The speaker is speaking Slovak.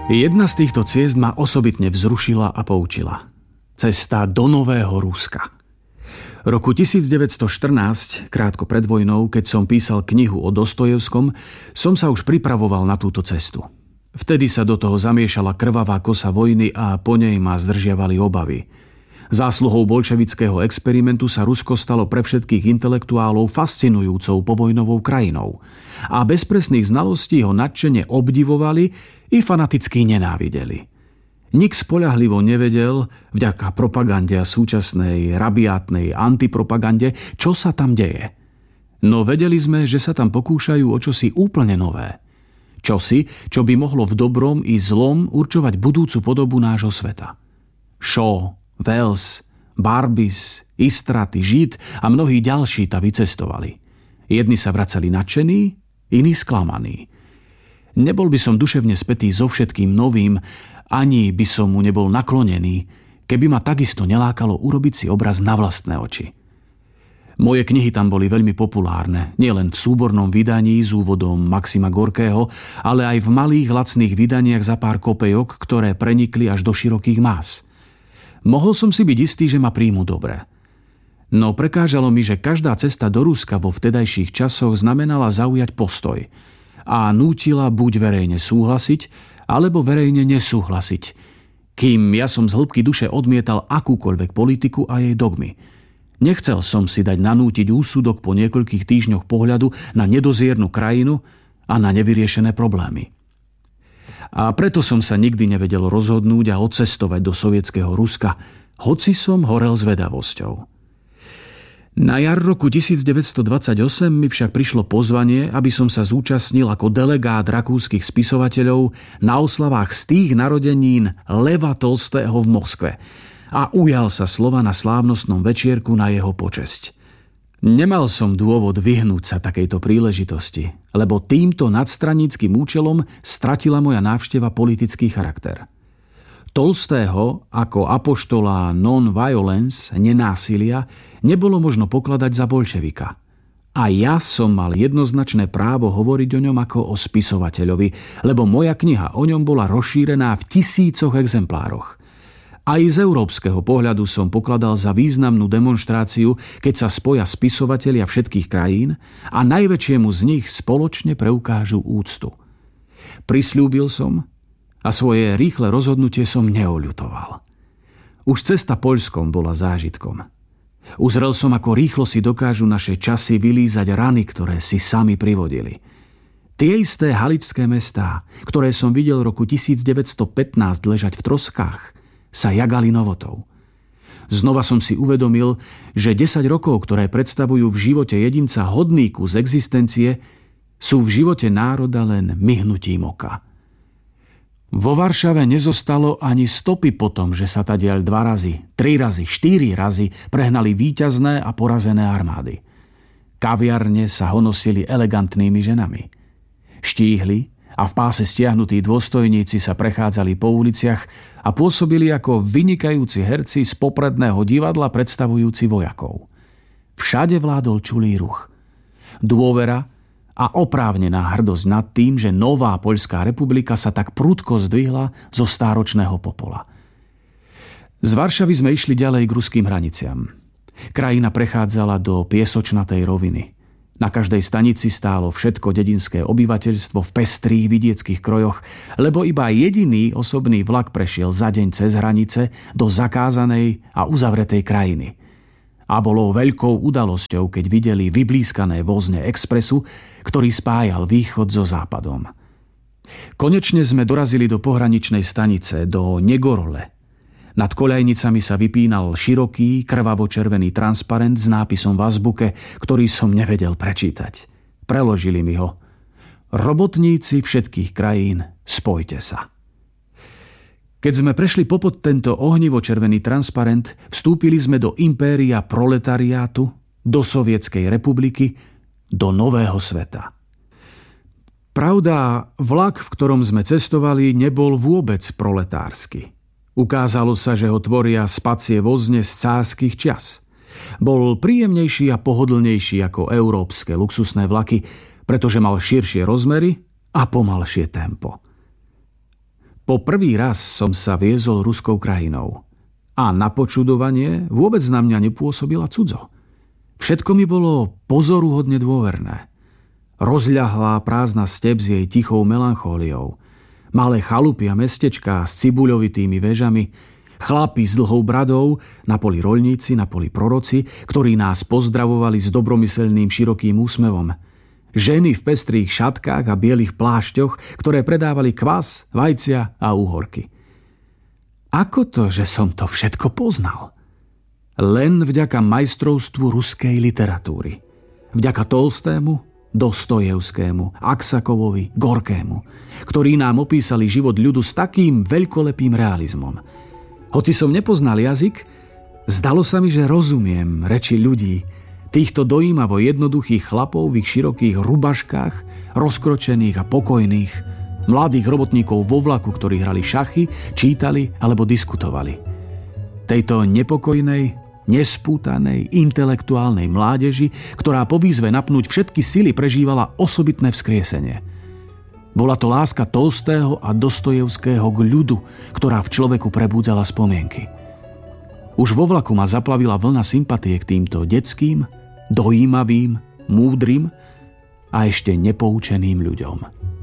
Jedna z týchto ciest ma osobitne vzrušila a poučila. Cesta do Nového Ruska. Roku 1914, krátko pred vojnou, keď som písal knihu o Dostojevskom, som sa už pripravoval na túto cestu. Vtedy sa do toho zamiešala krvavá kosa vojny a po nej ma zdržiavali obavy. Zásluhou bolševického experimentu sa Rusko stalo pre všetkých intelektuálov fascinujúcou povojnovou krajinou. A bez presných znalostí ho nadšene obdivovali i fanaticky nenávideli. Nik spoľahlivo nevedel, vďaka propagande a súčasnej rabiátnej antipropagande, čo sa tam deje. No vedeli sme, že sa tam pokúšajú o čosi úplne nové. Čosi, čo by mohlo v dobrom i zlom určovať budúcu podobu nášho sveta. Shaw, Wells, Barbis, Istraty, Žid a mnohí ďalší ta vycestovali. Jedni sa vracali nadšení, iní sklamaní. Nebol by som duševne spätý so všetkým novým, ani by som mu nebol naklonený, keby ma takisto nelákalo urobiť si obraz na vlastné oči. Moje knihy tam boli veľmi populárne, nielen v súbornom vydaní s úvodom Maxima Gorkého, ale aj v malých lacných vydaniach za pár kopejok, ktoré prenikli až do širokých más. Mohol som si byť istý, že ma príjmu dobre. No prekážalo mi, že každá cesta do Ruska vo vtedajších časoch znamenala zaujať postoj a nútila buď verejne súhlasiť, alebo verejne nesúhlasiť, kým ja som z hĺbky duše odmietal akúkoľvek politiku a jej dogmy. Nechcel som si dať nanútiť úsudok po niekoľkých týždňoch pohľadu na nedoziernu krajinu a na nevyriešené problémy. A preto som sa nikdy nevedel rozhodnúť a odcestovať do sovietskeho Ruska, hoci som horel zvedavosťou. Na jar roku 1928 mi však prišlo pozvanie, aby som sa zúčastnil ako delegát rakúskych spisovateľov na oslavách z tých narodenín Leva Tolstého v Moskve a ujal sa slova na slávnostnom večierku na jeho počesť. Nemal som dôvod vyhnúť sa takejto príležitosti, lebo týmto nadstranickým účelom stratila moja návšteva politický charakter. Tolstého ako apoštola non-violence, nenásilia, nebolo možno pokladať za bolševika. A ja som mal jednoznačné právo hovoriť o ňom ako o spisovateľovi, lebo moja kniha o ňom bola rozšírená v tisícoch exemplároch. Aj z európskeho pohľadu som pokladal za významnú demonštráciu, keď sa spoja spisovatelia všetkých krajín a najväčšiemu z nich spoločne preukážu úctu. Prisľúbil som a svoje rýchle rozhodnutie som neoľutoval. Už cesta Poľskom bola zážitkom. Uzrel som, ako rýchlo si dokážu naše časy vylízať rany, ktoré si sami privodili. Tie isté haličské mestá, ktoré som videl v roku 1915 ležať v troskách, sa jagali novotou. Znova som si uvedomil, že 10 rokov, ktoré predstavujú v živote jedinca hodný kus existencie, sú v živote národa len myhnutím oka. Vo Varšave nezostalo ani stopy po tom, že sa tadiaľ 2 razy, 3 razy, 4 razy prehnali víťazné a porazené armády. Kaviarne sa honosili elegantnými ženami. Štíhli a v páse stiahnutí dôstojníci sa prechádzali po uliciach a pôsobili ako vynikajúci herci z popredného divadla predstavujúci vojakov. Všade vládol čulý ruch. Dôvera a oprávnená hrdosť nad tým, že nová Poľská republika sa tak prudko zdvihla zo stáročného popola. Z Varšavy sme išli ďalej k ruským hraniciam. Krajina prechádzala do piesočnatej roviny. Na každej stanici stálo všetko dedinské obyvateľstvo v pestrých vidieckých krojoch, lebo iba jediný osobný vlak prešiel za deň cez hranice do zakázanej a uzavretej krajiny. A bolo veľkou udalosťou, keď videli vyblískané vozne expresu, ktorý spájal východ so západom. Konečne sme dorazili do pohraničnej stanice, do Negorole. Nad koľajnicami sa vypínal široký, krvavo-červený transparent s nápisom v azbuke, ktorý som nevedel prečítať. Preložili mi ho. Robotníci všetkých krajín, spojte sa. Keď sme prešli popod tento ohnivo-červený transparent, vstúpili sme do impéria proletariátu, do Sovietskej republiky, do nového sveta. Pravda, vlak, v ktorom sme cestovali, nebol vôbec proletársky. Ukázalo sa, že ho tvoria spacie vozne z cárskych čias. Bol príjemnejší a pohodlnejší ako európske luxusné vlaky, pretože mal širšie rozmery a pomalšie tempo. Po prvý raz som sa viezol ruskou krajinou. A na počudovanie vôbec na mňa nepôsobila cudzo. Všetko mi bolo pozoruhodne dôverné. Rozľahlá prázdna step s jej tichou melanchóliou, malé chalupy a mestečká s cibuľovitými vežami, chlapi s dlhou bradou, na poli roľníci, na poli proroci, ktorí nás pozdravovali s dobromyselným širokým úsmevom. Ženy v pestrých šatkách a bielých plášťoch, ktoré predávali kvas, vajcia a úhorky. Ako to, že som to všetko poznal? Len vďaka majstrovstvu ruskej literatúry. Vďaka Tolstému, Dostojevskému, Aksakovovi, Gorkému, ktorí nám opísali život ľudu s takým veľkolepým realizmom. Hoci som nepoznal jazyk, zdalo sa mi, že rozumiem reči ľudí, týchto dojímavo jednoduchých chlapov v ich širokých rubaškách, rozkročených a pokojných, mladých robotníkov vo vlaku, ktorí hrali šachy, čítali alebo diskutovali. Tejto nepokojnej, nespútanej, intelektuálnej mládeži, ktorá po výzve napnúť všetky sily prežívala osobitné vzkriesenie. Bola to láska Tolstého a Dostojevského k ľudu, ktorá v človeku prebúdzala spomienky. Už vo vlaku ma zaplavila vlna sympatie k týmto detským, dojímavým, múdrym a ešte nepoučeným ľuďom.